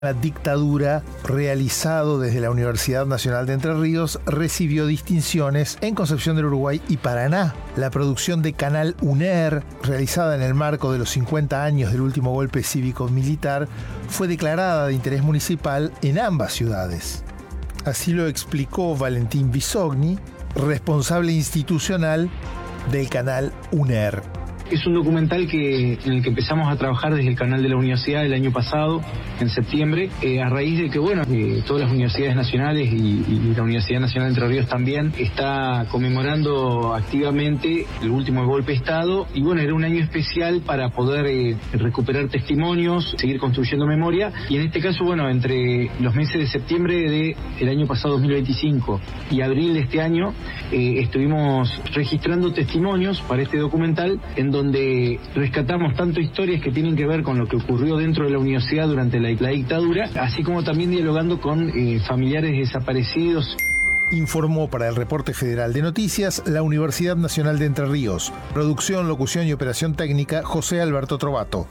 La dictadura, realizado desde la Universidad Nacional de Entre Ríos, recibió distinciones en Concepción del Uruguay y Paraná. La producción de Canal UNER, realizada en el marco de los 50 años del último golpe cívico-militar, fue declarada de interés municipal en ambas ciudades. Así lo explicó Valentín Bisogni, responsable institucional del Canal UNER. Es un documental en el que empezamos a trabajar desde el canal de la universidad el año pasado, en septiembre, a raíz de que, todas las universidades nacionales y la Universidad Nacional de Entre Ríos también está conmemorando activamente el último golpe de Estado. Y era un año especial para poder recuperar testimonios, seguir construyendo memoria. Y en este caso, entre los meses de septiembre del año pasado, 2025, y abril de este año, estuvimos registrando testimonios para este documental, en donde rescatamos tanto historias que tienen que ver con lo que ocurrió dentro de la universidad durante la dictadura, así como también dialogando con familiares desaparecidos. Informó para el Reporte Federal de Noticias la Universidad Nacional de Entre Ríos. Producción, locución y operación técnica, José Alberto Trovato.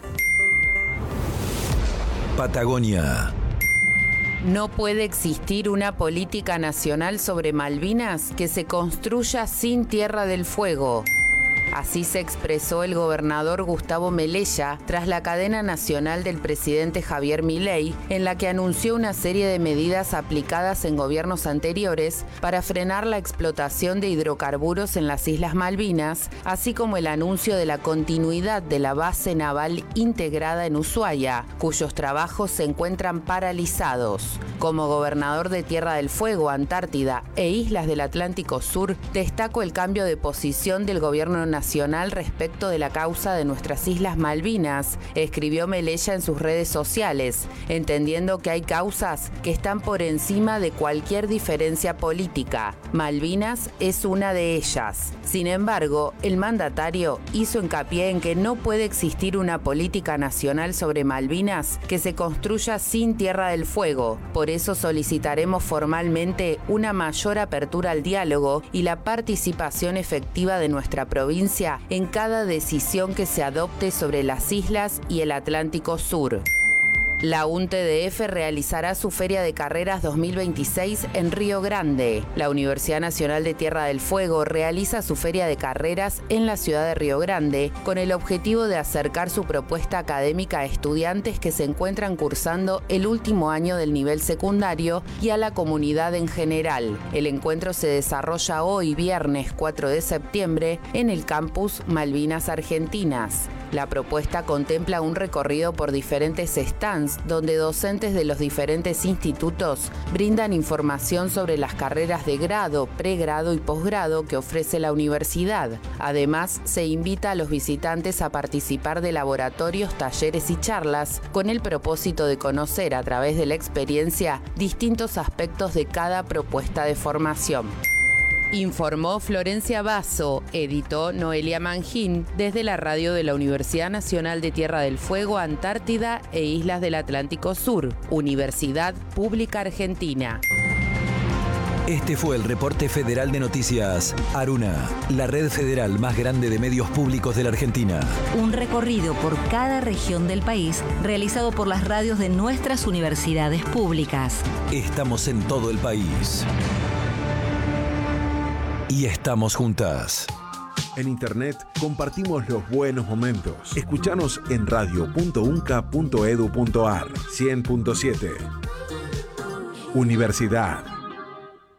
Patagonia. No puede existir una política nacional sobre Malvinas que se construya sin Tierra del Fuego. Así se expresó el gobernador Gustavo Melella tras la cadena nacional del presidente Javier Milei, en la que anunció una serie de medidas aplicadas en gobiernos anteriores para frenar la explotación de hidrocarburos en las Islas Malvinas, así como el anuncio de la continuidad de la base naval integrada en Ushuaia, cuyos trabajos se encuentran paralizados. Como gobernador de Tierra del Fuego, Antártida e Islas del Atlántico Sur, destacó el cambio de posición del gobierno nacional respecto de la causa de nuestras Islas Malvinas, escribió Melella en sus redes sociales, entendiendo que hay causas que están por encima de cualquier diferencia política. Malvinas es una de ellas. Sin embargo, el mandatario hizo hincapié en que no puede existir una política nacional sobre Malvinas que se construya sin Tierra del Fuego. Por eso solicitaremos formalmente una mayor apertura al diálogo y la participación efectiva de nuestra provincia en cada decisión que se adopte sobre las islas y el Atlántico Sur. La UNTDF realizará su Feria de Carreras 2026 en Río Grande. La Universidad Nacional de Tierra del Fuego realiza su Feria de Carreras en la ciudad de Río Grande con el objetivo de acercar su propuesta académica a estudiantes que se encuentran cursando el último año del nivel secundario y a la comunidad en general. El encuentro se desarrolla hoy, viernes 4 de septiembre, en el campus Malvinas Argentinas. La propuesta contempla un recorrido por diferentes stands donde docentes de los diferentes institutos brindan información sobre las carreras de grado, pregrado y posgrado que ofrece la universidad. Además, se invita a los visitantes a participar de laboratorios, talleres y charlas con el propósito de conocer a través de la experiencia distintos aspectos de cada propuesta de formación. Informó Florencia Basso, editó Noelia Mangín desde la radio de la Universidad Nacional de Tierra del Fuego, Antártida e Islas del Atlántico Sur, Universidad Pública Argentina. Este fue el Reporte Federal de Noticias Aruna, la red federal más grande de medios públicos de la Argentina. Un recorrido por cada región del país realizado por las radios de nuestras universidades públicas. Estamos en todo el país. Y estamos juntas. En internet compartimos los buenos momentos. Escuchanos en radio.unca.edu.ar 100.7. Universidad